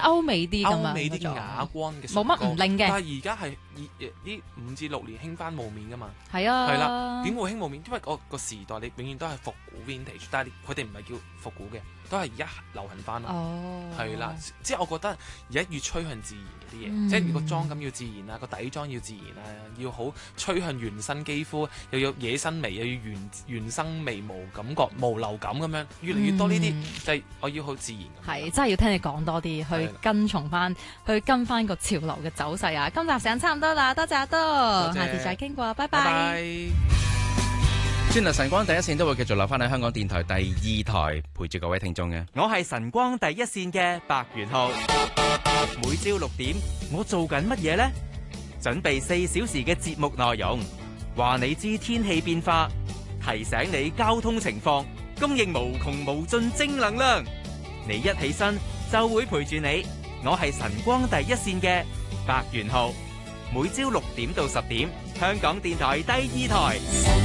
歐美啲咁樣， 歐美啲啞光嘅唇膏， 冇乜唔靈嘅。 但係而家係呢5至6年興翻霧面噶嘛。 係啊， 係啦，點會興霧面？因為個時代你永遠都係復古 vintage， 但係佢哋唔係叫復古嘅，都係而家流行翻咯。 哦， 係啦，即係我覺得而家越趨向自然嗰啲嘢，即係個妝感要自然啊，個底妝要自然啊，要好趨向原生肌膚，又要野生眉，又要原生眉毛感覺、無流感咁樣，越嚟越多呢啲，就係我要好自然。 係真係要聽你講多啲，去跟從翻，去跟翻個潮流嘅走勢啊！今集時間差唔多啦，多謝阿多，下次再傾過，拜拜。 轉頭晨光第一線都會繼續留翻喺香港電台第2台陪住各位聽眾嘅。 我係晨光第一線嘅白元浩，每朝6點我做緊乜嘢呢？準備4小時嘅節目內容，話你知天氣變化，提醒你交通情況，供應無窮無盡正能量。你一起身就會陪住你。我係晨光第一線嘅白元浩，每朝6點到10點，香港電台第2台。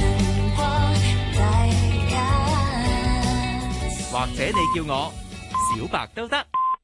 或者你叫我小白都得。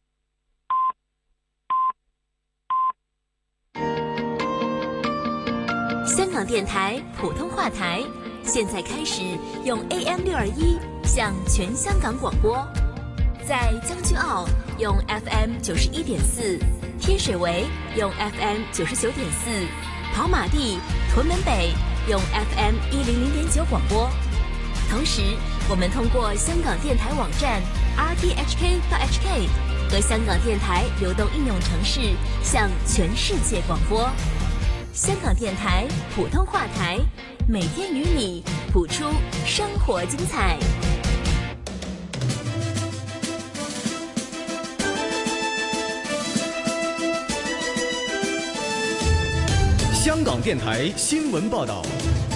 香港電台普通話台，現在開始用 AM621 向全香港廣播。在將軍澳用 FM 91.4，天水圍用 FM 99.4，跑馬地、屯門北用 FM 100.9廣播。同時，我們通過香港電台網站 RTHK.HK 和香港電台流動應用程式向全世界廣播。香港電台普通話台，每天與你譜出生活精彩。 香港電台新聞報道。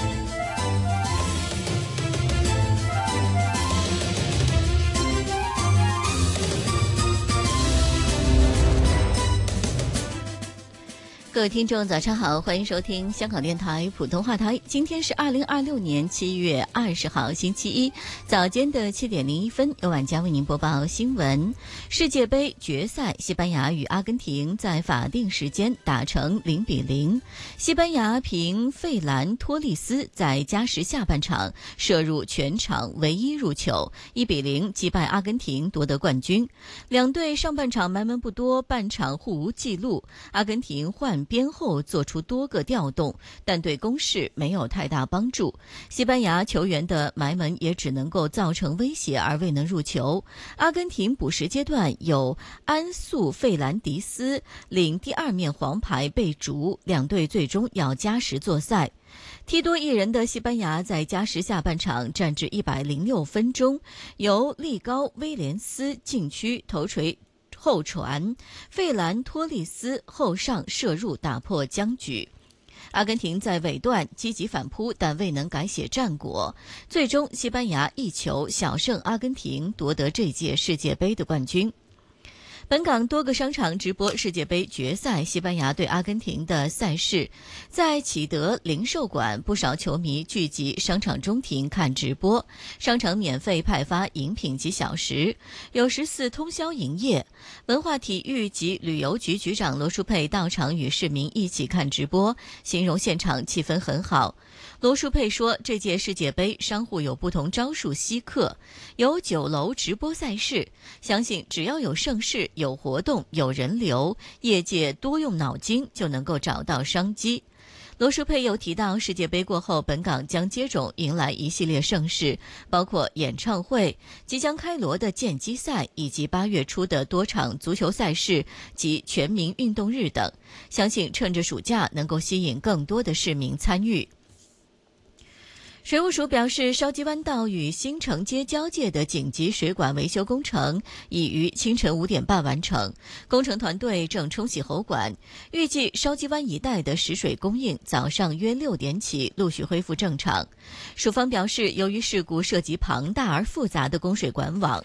各位听众早上好，欢迎收听香港电台普通话台。今天是2026年7月20号星期一，早间的7点01分，由晚佳为您播报新闻。世界杯决赛，西班牙与阿根廷在法定时间打成0-0，西班牙凭费兰托利斯在加时下半场射入全场唯一入球，1-0击败阿根廷夺得冠军。两队上半场埋门不多，半场互无纪录，阿根廷换边后做出多个调动，但对攻势没有太大帮助。西班牙球员的埋门也只能够造成威胁而未能入球。阿根廷补时阶段有安素费兰迪斯领第2面黄牌被逐，两队最终要加时作赛。踢多一人的西班牙在加时下半场战至106分钟，由利高威廉斯禁区头锤后传，费兰托利斯后上射入打破僵局。阿根廷在尾段积极反扑，但未能改写战果。最终，西班牙1球小胜阿根廷，夺得这届世界杯的冠军。本港多个商场直播世界杯决赛西班牙对阿根廷的赛事，在启德零售馆，不少球迷聚集商场中庭看直播，商场免费派发饮品及小食，有14通宵营业。文化体育及旅游局局长罗淑佩到场与市民一起看直播，形容现场气氛很好。罗淑佩说，这届世界杯商户有不同招数吸客，有酒楼直播赛事，相信只要有盛事、有活动、有人流，业界多用脑筋就能够找到商机。罗淑佩又提到，世界杯过后，本港将接踵迎来一系列盛事，包括演唱会、即将开锣的剑击赛，以及8月初的多场足球赛事及全民运动日等，相信趁着暑假能够吸引更多的市民参与。水务署表示，筲箕湾道与新城街交界的紧急水管维修工程已于清晨5点半完成，工程团队正冲洗喉管，预计筲箕湾一带的食水供应早上约6点起陆续恢复正常。署方表示，由于事故涉及庞大而复杂的供水管网，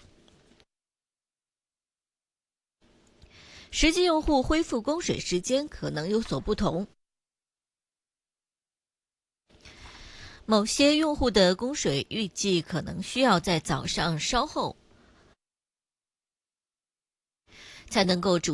实际用户恢复供水时间可能有所不同。某些用户的供水预计可能需要在早上稍后才能够